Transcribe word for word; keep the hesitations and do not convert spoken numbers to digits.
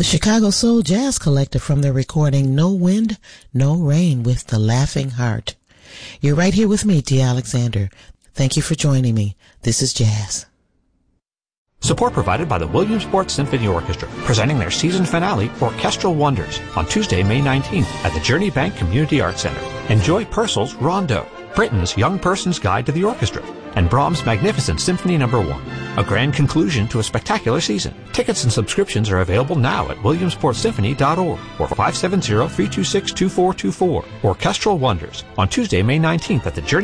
The Chicago Soul Jazz Collective from their recording No Wind, No Rain with The Laughing Heart. You're right here with me, T. Alexander. Thank you for joining me. This is Jazz. Support provided by the Williamsport Symphony Orchestra, presenting their season finale, Orchestral Wonders, on Tuesday, May nineteenth at the Journey Bank Community Arts Center. Enjoy Purcell's Rondo, Britain's Young Person's Guide to the Orchestra, and Brahms' Magnificent Symphony Number one, a grand conclusion to a spectacular season. Tickets and subscriptions are available now at williamsport symphony dot org or five seven zero, three two six, two four two four. Orchestral Wonders on Tuesday, May nineteenth at the Journey